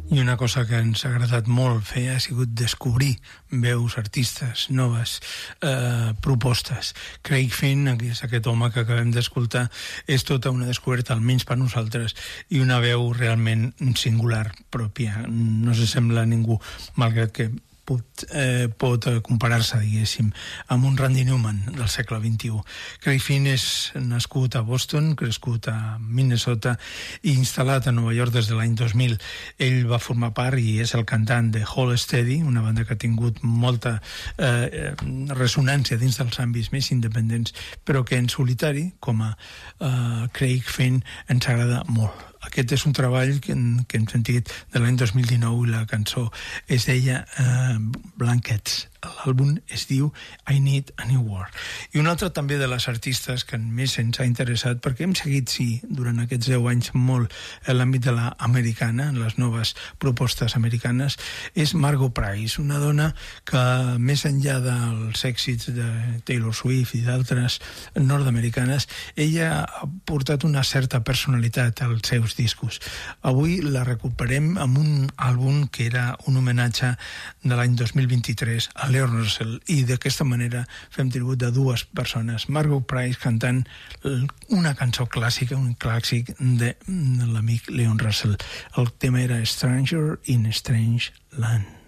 I una cosa que ens ha agradat molt fer ha sigut descobrir veus, artistes, noves propostes. Craig Finn, que és aquest home que acabem d'escoltar, és tota una descoberta, almenys per nosaltres, i una veu realment singular, pròpia. No s'assembla a ningú, malgrat que pot comparar-se, diguéssim, amb un Randy Newman del segle XXI. Craig Finn és nascut a Boston, crescut a Minnesota i instal·lat a Nova York des de l'any 2000. Ell va formar part i és el cantant de Hold Steady, una banda que ha tingut molta ressonància dins dels àmbits més independents, però que en solitari, com a Craig Finn, ens agrada molt. Aquest és un treball que hem sentit de l'any 2019 i la cançó es deia Blankets. L'àlbum es diu I Need a New World. I una altra també de les artistes que més ens ha interessat, perquè hem seguit, sí, durant aquests 10 anys molt en l'àmbit de l'americana, en les noves propostes americanes, és Margo Price, una dona que més enllà dels èxits de Taylor Swift i d'altres nord-americanes, ella ha portat una certa personalitat als seus discos. Avui la recuperem amb un àlbum que era un homenatge de l'any 2023 a Leon Russell, i d'aquesta manera fem tribut de dues persones, Margo Price cantant una cançó clàssica, un clàssic de l'amic Leon Russell. El tema era Stranger in a Strange Land.